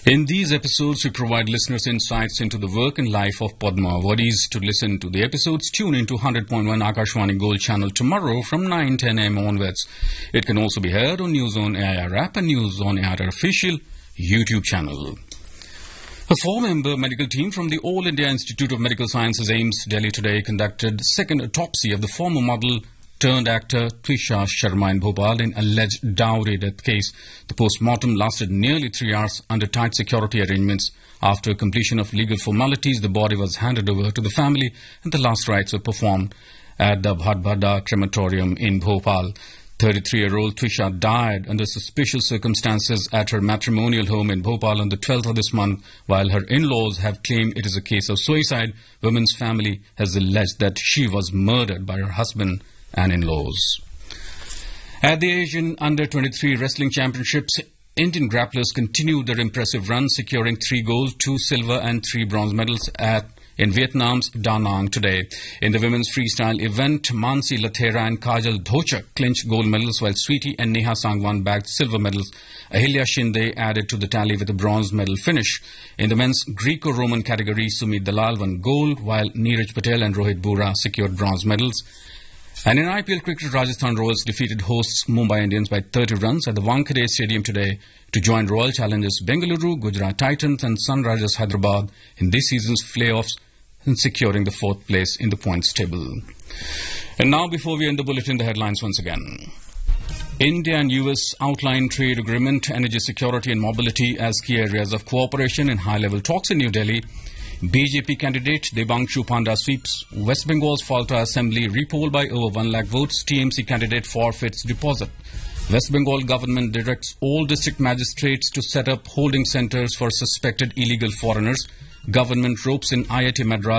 In these episodes, we provide listeners insights into the work and life of Padma Awadis. To listen to the episodes, tune into 100.1 Akashwani Gold channel tomorrow from 9:10 am onwards. It can also be heard on News on AIR app and News on AIR official YouTube channel. A four-member medical team from the All India Institute of Medical Sciences, AIIMS, Delhi today conducted second autopsy of the former model turned actor Trisha Sharma in Bhopal in alleged dowry death case. The post-mortem lasted nearly 3 hours under tight security arrangements. After completion of legal formalities, the body was handed over to the family and the last rites were performed at the Bhadbhada crematorium in Bhopal. 33-year-old Trisha died under suspicious circumstances at her matrimonial home in Bhopal on the 12th of this month. While her in-laws have claimed it is a case of suicide, woman's family has alleged that she was murdered by her husband and in-laws. At the Asian Under-23 Wrestling Championships, Indian grapplers continued their impressive run, securing 3 gold, 2 silver and 3 bronze medals in Vietnam's Da Nang today. In the women's freestyle event, Mansi Lathera and Kajal Dhochak clinched gold medals, while Sweetie and Neha Sangwan bagged silver medals. Ahilya Shinde added to the tally with a bronze medal finish. In the men's Greco-Roman category, Sumit Dalal won gold, while Neeraj Patel and Rohit Bura secured bronze medals. And in IPL cricket, Rajasthan Royals defeated hosts Mumbai Indians by 30 runs at the Wankhede Stadium today to join Royal Challengers Bengaluru, Gujarat Titans and Sunrisers Hyderabad in this season's playoffs and securing the 4th place in the points table. And now, before we end the bulletin, the headlines once again. India and US outline trade agreement, energy security and mobility as key areas of cooperation in high-level talks in New Delhi. BJP candidate Debangshu Panda sweeps West Bengal's Falta Assembly repoll by over 1 lakh votes. TMC candidate forfeits deposit. West Bengal government directs all district magistrates to set up holding centers for suspected illegal foreigners. Government ropes in IIT Madras